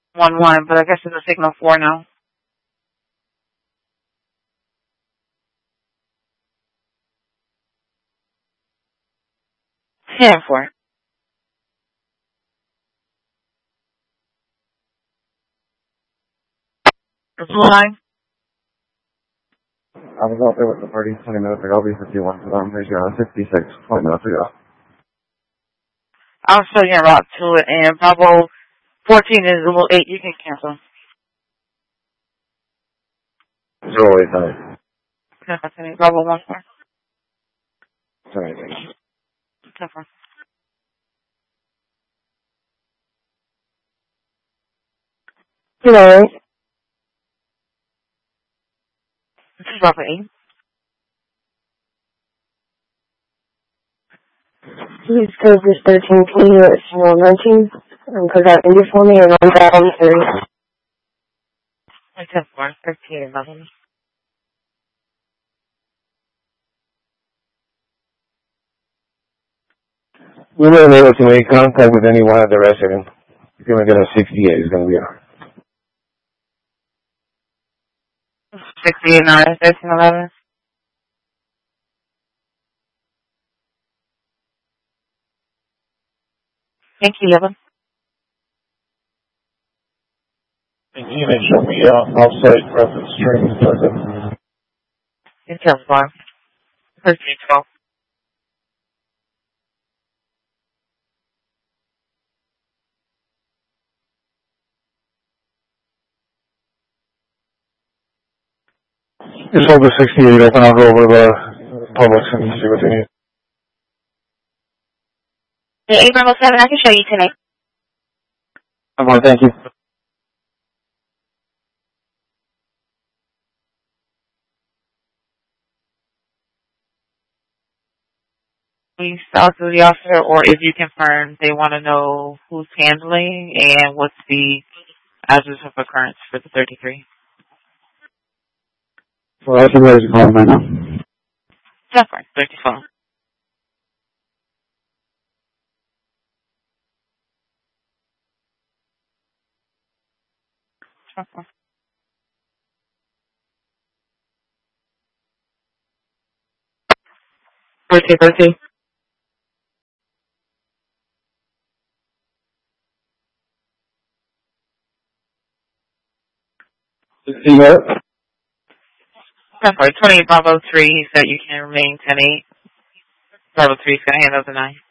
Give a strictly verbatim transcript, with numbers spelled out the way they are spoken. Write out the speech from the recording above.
one one, but I guess it's a signal four now. ten four. Line. I was out there with the party twenty minutes ago. I'll be fifty-one for them. There's your sixty-six twenty minutes ago. I'll show you a route to it, and Bravo fourteen is a little eight. You can cancel. Zero eight nine. Okay, Bravo one four. Sorry, thank you. ten four. Hello. This is Bravo eight. Please code this thirteen K U S one nineteen. And code that India for me and run that on thirty. ten four. thirteen eleven. We weren't able to make contact with any one of the residents. It's going to get a sixty-eight. It's going to be a... sixty-eight nine. thirteen eleven. Thank you, Evan. Can you make sure we uh, off-site reference training for Intel bar. thirteen twelve. Just hold the sixty-eight open. I'll go over to the Publix and see what they need. The eight Bravo seven, I can show you tonight. I'm on, thank you. We talk to the officer, or if you confirm, they want to know who's handling and what's the address of occurrence for the thirty-three. So I think there's a call right now. Separate, thirty-four. Thirty, thirty. See what? Separate, twenty Bravo three, he said you can remain ten eight. Bravo three is going to handle the nine.